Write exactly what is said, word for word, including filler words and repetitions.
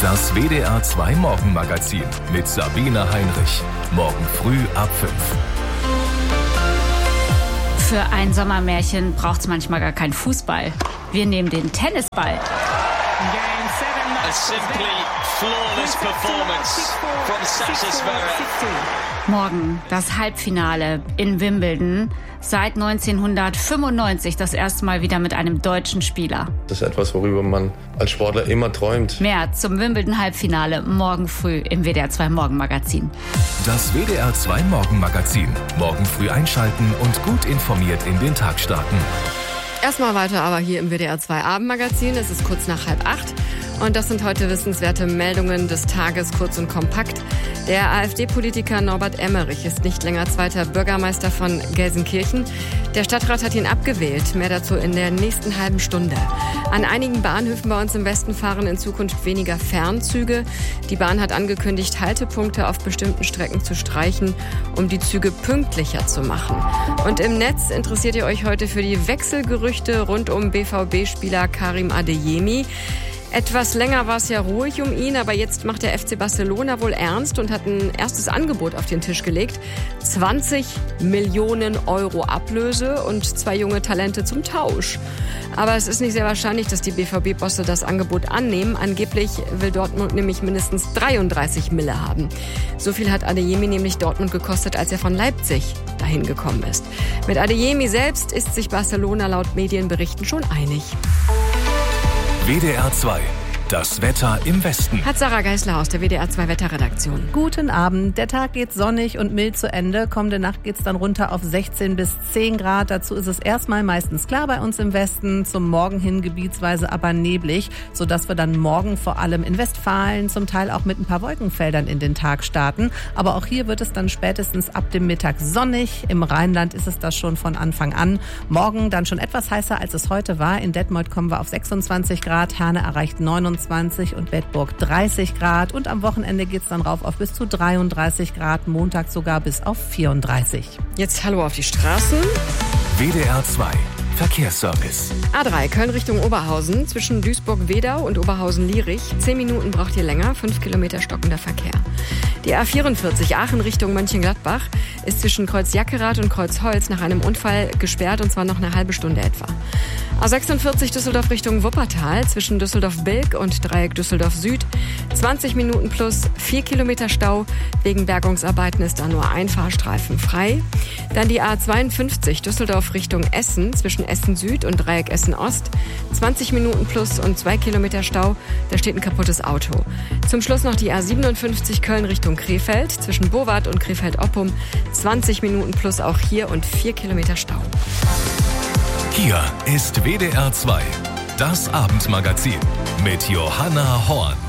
Das W D R zwei Morgenmagazin mit Sabine Heinrich. Morgen früh ab fünf. Für ein Sommermärchen braucht es manchmal gar keinen Fußball. Wir nehmen den Tennisball. A simply flawless performance from Sasha Zverev. Morgen das Halbfinale in Wimbledon. Seit neunzehnhundertfünfundneunzig das erste Mal wieder mit einem deutschen Spieler. Das ist etwas, worüber man als Sportler immer träumt. Mehr zum Wimbledon-Halbfinale morgen früh im W D R zwei Morgenmagazin. Das W D R zwei Morgenmagazin. Morgen früh einschalten und gut informiert in den Tag starten. Erstmal weiter aber hier im W D R zwei Abendmagazin. Es ist kurz nach halb acht. Und das sind heute wissenswerte Meldungen des Tages, kurz und kompakt. Der AfD-Politiker Norbert Emmerich ist nicht länger zweiter Bürgermeister von Gelsenkirchen. Der Stadtrat hat ihn abgewählt. Mehr dazu in der nächsten halben Stunde. An einigen Bahnhöfen bei uns im Westen fahren in Zukunft weniger Fernzüge. Die Bahn hat angekündigt, Haltepunkte auf bestimmten Strecken zu streichen, um die Züge pünktlicher zu machen. Und im Netz interessiert ihr euch heute für die Wechselgerüchte rund um B V B-Spieler Karim Adeyemi. Etwas länger war es ja ruhig um ihn, aber jetzt macht der F C Barcelona wohl ernst und hat ein erstes Angebot auf den Tisch gelegt. zwanzig Millionen Euro Ablöse und zwei junge Talente zum Tausch. Aber es ist nicht sehr wahrscheinlich, dass die B V B-Bosse das Angebot annehmen. Angeblich will Dortmund nämlich mindestens dreiunddreißig Mille haben. So viel hat Adeyemi nämlich Dortmund gekostet, als er von Leipzig dahin gekommen ist. Mit Adeyemi selbst ist sich Barcelona laut Medienberichten schon einig. W D R zwei. Das Wetter im Westen. Hat Sarah Geisler aus der W D R zwei Wetterredaktion. Guten Abend. Der Tag geht sonnig und mild zu Ende. Kommende Nacht geht's dann runter auf sechzehn bis zehn Grad. Dazu ist es erstmal meistens klar bei uns im Westen. Zum Morgen hin gebietsweise aber neblig, sodass wir dann morgen vor allem in Westfalen zum Teil auch mit ein paar Wolkenfeldern in den Tag starten. Aber auch hier wird es dann spätestens ab dem Mittag sonnig. Im Rheinland ist es das schon von Anfang an. Morgen dann schon etwas heißer, als es heute war. In Detmold kommen wir auf sechsundzwanzig Grad. Herne erreicht neunundzwanzig und Bedburg dreißig Grad. Und am Wochenende geht's dann rauf auf bis zu dreiunddreißig Grad. Montag sogar bis auf vierunddreißig. Jetzt Hallo auf die Straßen. W D R zwei. Verkehrsservice. A drei, Köln Richtung Oberhausen, zwischen Duisburg-Wedau und Oberhausen-Lierich. Zehn Minuten braucht ihr länger, fünf Kilometer stockender Verkehr. Die A vierundvierzig, Aachen Richtung Mönchengladbach, ist zwischen Kreuz Jackerath und Kreuz Holz nach einem Unfall gesperrt, und zwar noch eine halbe Stunde etwa. A sechsundvierzig, Düsseldorf Richtung Wuppertal, zwischen Düsseldorf-Bilk und Dreieck Düsseldorf Süd. zwanzig Minuten plus vier Kilometer Stau. Wegen Bergungsarbeiten ist da nur ein Fahrstreifen frei. Dann die A zweiundfünfzig, Düsseldorf Richtung Essen, zwischen Essen Süd und Dreieck Essen Ost. zwanzig Minuten plus und zwei Kilometer Stau. Da steht ein kaputtes Auto. Zum Schluss noch die A siebenundfünfzig, Köln Richtung Krefeld, zwischen Bowart und Krefeld-Oppum. zwanzig Minuten plus auch hier und vier Kilometer Stau. Hier ist W D R zwei. Das Abendmagazin mit Johanna Horn.